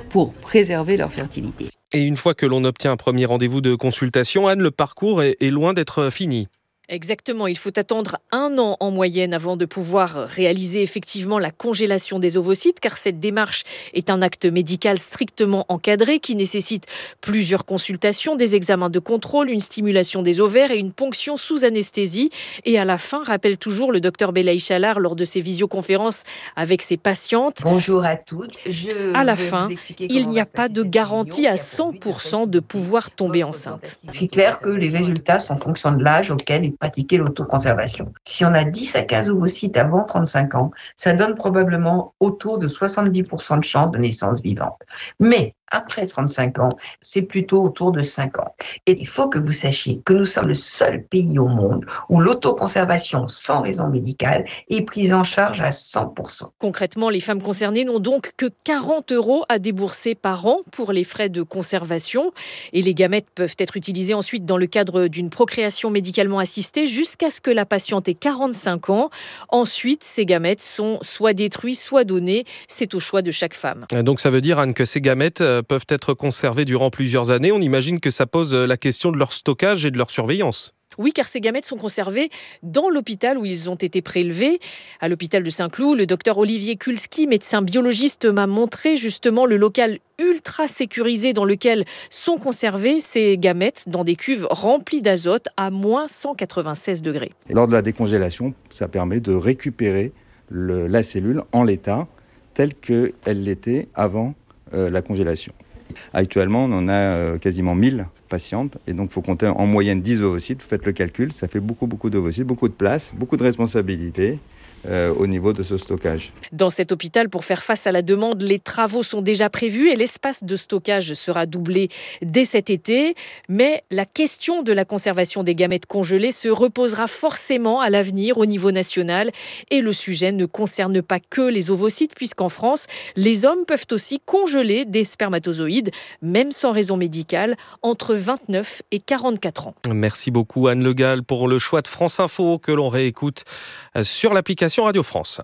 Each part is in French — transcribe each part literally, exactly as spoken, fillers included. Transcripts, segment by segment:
pour préserver leur fertilité. Et une fois que l'on obtient un premier rendez-vous de consultation, Anne, le parcours est, est loin d'être fini. Exactement, il faut attendre un an en moyenne avant de pouvoir réaliser effectivement la congélation des ovocytes, car cette démarche est un acte médical strictement encadré qui nécessite plusieurs consultations, des examens de contrôle, une stimulation des ovaires et une ponction sous anesthésie. Et à la fin, rappelle toujours le docteur Belaï Chalard lors de ses visioconférences avec ses patientes. Bonjour à toutes. Je à la fin, il n'y a pas de garantie à cent pour cent de pouvoir tomber enceinte. C'est clair que les résultats sont en fonction de l'âge auquel est pratiquée l'autoconservation. Si on a dix à quinze ovocytes avant trente-cinq ans, ça donne probablement autour de soixante-dix pour cent de chances de naissance vivante. Mais après trente-cinq ans, c'est plutôt autour de cinq ans. Et il faut que vous sachiez que nous sommes le seul pays au monde où l'autoconservation sans raison médicale est prise en charge à cent pour cent. Concrètement, les femmes concernées n'ont donc que quarante euros à débourser par an pour les frais de conservation. Et les gamètes peuvent être utilisées ensuite dans le cadre d'une procréation médicalement assistée jusqu'à ce que la patiente ait quarante-cinq ans. Ensuite, ces gamètes sont soit détruits, soit donnés. C'est au choix de chaque femme. Donc ça veut dire, Anne, que ces gamètes peuvent être conservés durant plusieurs années. On imagine que ça pose la question de leur stockage et de leur surveillance. Oui, car ces gamètes sont conservés dans l'hôpital où ils ont été prélevés. À l'hôpital de Saint-Cloud, le docteur Olivier Kulski, médecin biologiste, m'a montré justement le local ultra sécurisé dans lequel sont conservés ces gamètes dans des cuves remplies d'azote à moins cent quatre-vingt-seize degrés. Et lors de la décongélation, ça permet de récupérer le, la cellule en l'état tel qu'elle l'était avant Euh, la congélation. Actuellement, on en a euh, quasiment mille patientes et donc il faut compter en moyenne dix ovocytes. Vous faites le calcul, ça fait beaucoup, beaucoup d'ovocytes, beaucoup de place, beaucoup de responsabilités euh, au niveau de ce stockage. Dans cet hôpital, pour faire face à la demande, les travaux sont déjà prévus et l'espace de stockage sera doublé dès cet été. Mais la question de la conservation des gamètes congelées se reposera forcément à l'avenir au niveau national. Et le sujet ne concerne pas que les ovocytes, puisqu'en France, les hommes peuvent aussi congeler des spermatozoïdes, même sans raison médicale, entre vingt-neuf et quarante-quatre ans. Merci beaucoup Anne Le Gall pour le choix de France Info que l'on réécoute sur l'application Radio France.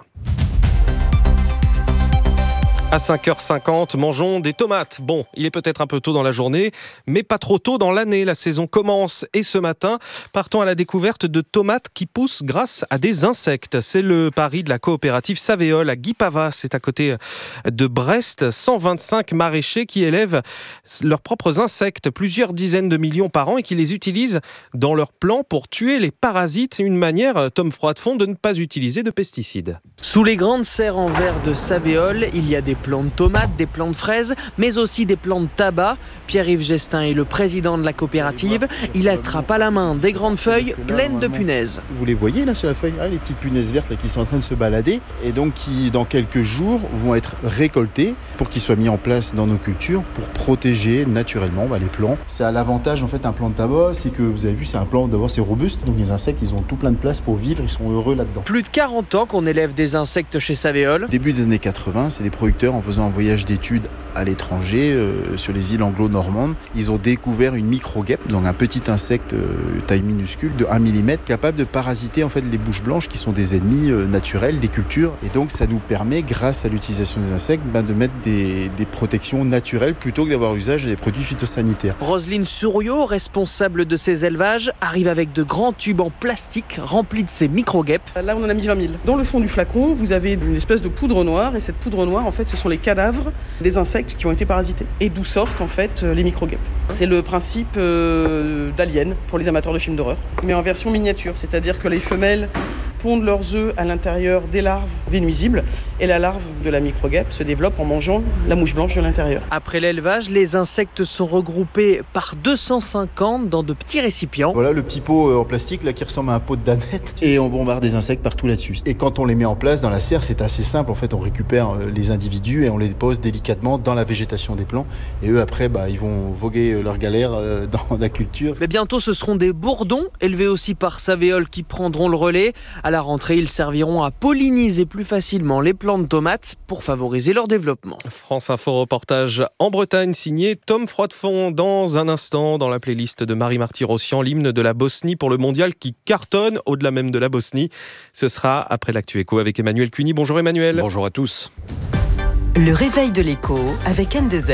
À cinq heures cinquante, mangeons des tomates. Bon, il est peut-être un peu tôt dans la journée, mais pas trop tôt dans l'année. La saison commence et ce matin, partons à la découverte de tomates qui poussent grâce à des insectes. C'est le pari de la coopérative Savéole à Guipava. C'est à côté de Brest. cent vingt-cinq maraîchers qui élèvent leurs propres insectes, plusieurs dizaines de millions par an, et qui les utilisent dans leurs plants pour tuer les parasites. Une manière, Tom Froidefond, de ne pas utiliser de pesticides. Sous les grandes serres en verre de Savéole, il y a des plants de tomates, des plants de fraises, mais aussi des plants de tabac. Pierre-Yves Gestin est le président de la coopérative. Il attrape à la main des grandes feuilles pleines de punaises. Vous les voyez là sur la feuille, ah, les petites punaises vertes là, qui sont en train de se balader et donc qui dans quelques jours vont être récoltées pour qu'ils soient mis en place dans nos cultures pour protéger naturellement bah, les plants. C'est à l'avantage en fait un plant de tabac, c'est que vous avez vu c'est un plant d'abord c'est robuste, donc les insectes ils ont tout plein de place pour vivre, ils sont heureux là-dedans. Plus de quarante ans qu'on élève des insectes chez Savéole. Début des années quatre-vingts, c'est des producteurs en faisant un voyage d'études à l'étranger, euh, sur les îles anglo-normandes. Ils ont découvert une micro-guêpe, donc un petit insecte euh, taille minuscule de un millimètre, capable de parasiter en fait les bouches blanches qui sont des ennemis euh, naturels des cultures. Et donc ça nous permet, grâce à l'utilisation des insectes, ben, de mettre des, des protections naturelles plutôt que d'avoir usage des produits phytosanitaires. Roselyne Souriau, responsable de ces élevages, arrive avec de grands tubes en plastique remplis de ces micro-guêpes. Là on en a mis vingt mille. Dans le fond du flacon, vous avez une espèce de poudre noire et cette poudre noire en fait ce sont les cadavres des insectes qui ont été parasités et d'où sortent en fait les micro-guêpes. C'est le principe euh, d'Alien pour les amateurs de films d'horreur, mais en version miniature, c'est-à-dire que les femelles pondent leurs œufs à l'intérieur des larves des nuisibles et la larve de la micro-guêpe se développe en mangeant la mouche blanche de l'intérieur. Après l'élevage, les insectes sont regroupés par deux cent cinquante dans de petits récipients. Voilà le petit pot en plastique là qui ressemble à un pot de danette et on bombarde des insectes partout là-dessus. Et quand on les met en place dans la serre, c'est assez simple. En fait, on récupère les individus et on les pose délicatement dans la végétation des plants et eux après bah, ils vont voguer leur galère dans la culture. Mais bientôt ce seront des bourdons élevés aussi par Savéole qui prendront le relais. À la rentrée, ils serviront à polliniser plus facilement les plants de tomates pour favoriser leur développement. France Info reportage en Bretagne signé Tom Froidefond. Dans un instant, dans la playlist de Marie-Marty-Rossian, l'hymne de la Bosnie pour le mondial qui cartonne au-delà même de la Bosnie. Ce sera après l'Actu Éco avec Emmanuel Cuny. Bonjour Emmanuel. Bonjour à tous. Le réveil de l'écho avec N deux Z.